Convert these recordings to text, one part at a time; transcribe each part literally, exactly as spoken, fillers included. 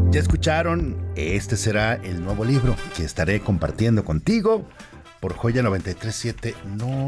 Ya escucharon, este será el nuevo libro que estaré compartiendo contigo por Joya noventa y tres siete. No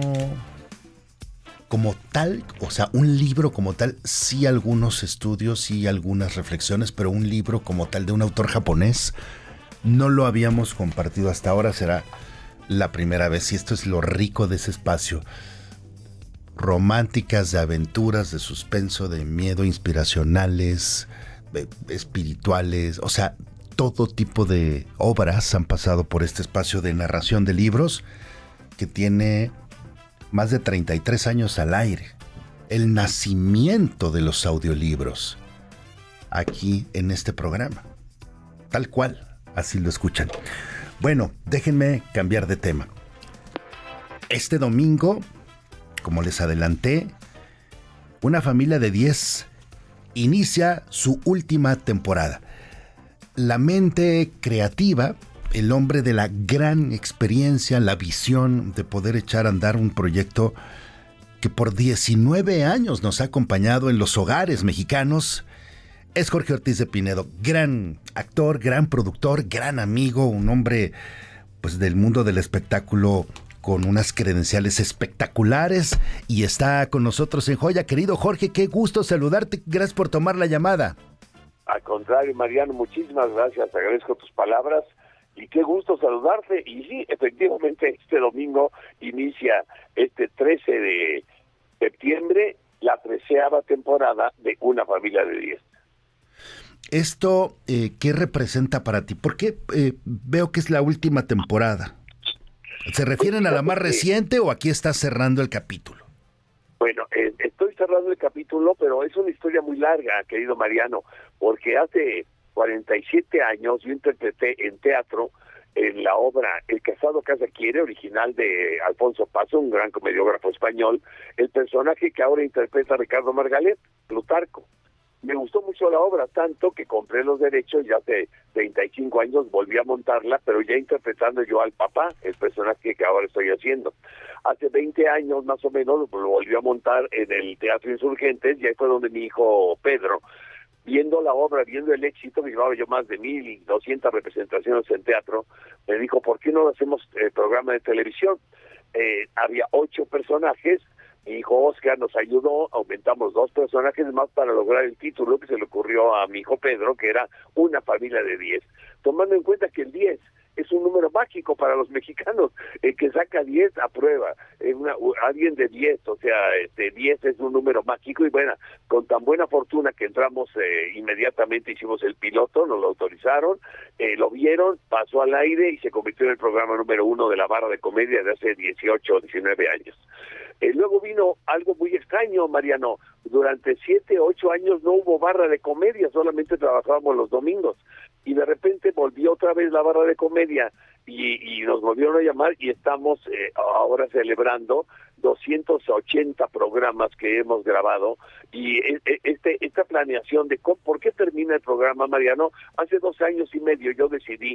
como tal, o sea, un libro como tal, sí algunos estudios, sí algunas reflexiones, pero un libro como tal de un autor japonés no lo habíamos compartido hasta ahora, será la primera vez, y esto es lo rico de ese espacio. Románticas, de aventuras, de suspenso, de miedo, inspiracionales, de, espirituales, o sea, todo tipo de obras han pasado por este espacio de narración de libros que tiene más de treinta y tres años al aire. El nacimiento de los audiolibros aquí en este programa. Tal cual, así lo escuchan. Bueno, déjenme cambiar de tema. Este domingo, como les adelanté, una familia de diez inicia su última temporada. La mente creativa, el hombre de la gran experiencia, la visión de poder echar a andar un proyecto que por diecinueve años nos ha acompañado en los hogares mexicanos, es Jorge Ortiz de Pinedo, gran actor, gran productor, gran amigo, un hombre pues del mundo del espectáculo con unas credenciales espectaculares, y está con nosotros en Joya. Querido Jorge, qué gusto saludarte, gracias por tomar la llamada. Al contrario, Mariano, muchísimas gracias, te agradezco tus palabras y qué gusto saludarte. Y sí, efectivamente, este domingo inicia este trece de septiembre la treceava temporada de Una Familia de diez. ¿Esto eh, qué representa para ti? Porque eh, veo que es la última temporada. ¿Se refieren a la más reciente o aquí estás cerrando el capítulo? Bueno, eh, estoy cerrando el capítulo, pero es una historia muy larga, querido Mariano, porque hace cuarenta y siete años yo interpreté en teatro en la obra El casado casa quiere, original de Alfonso Paso, un gran comediógrafo español, el personaje que ahora interpreta Ricardo Margalet, Plutarco. Me gustó mucho la obra, tanto que compré los derechos y hace treinta y cinco años volví a montarla, pero ya interpretando yo al papá, el personaje que ahora estoy haciendo. Hace veinte años más o menos lo volví a montar en el Teatro Insurgentes, y ahí fue donde mi hijo Pedro, viendo la obra, viendo el éxito, que llevaba yo más de mil doscientas representaciones en teatro, me dijo, ¿por qué no hacemos eh, programa de televisión? Eh, había ocho personajes. Mi hijo Oscar nos ayudó, aumentamos dos personajes más para lograr el título que se le ocurrió a mi hijo Pedro, que era Una Familia de diez. Tomando en cuenta que el diez es un número mágico para los mexicanos, el que saca diez aprueba, eh, una, alguien de diez, o sea, este diez es un número mágico, y bueno, con tan buena fortuna que entramos, eh, inmediatamente hicimos el piloto, nos lo autorizaron, eh, lo vieron, pasó al aire y se convirtió en el programa número uno de la barra de comedia de hace dieciocho o diecinueve años. Eh, luego vino algo muy extraño, Mariano. Durante siete, ocho años no hubo barra de comedia, solamente trabajábamos los domingos. Y de repente volvió otra vez la barra de comedia y, y nos volvieron a llamar, y estamos eh, ahora celebrando doscientos ochenta programas que hemos grabado. Y este esta planeación de cómo, por qué termina el programa, Mariano, hace dos años y medio yo decidí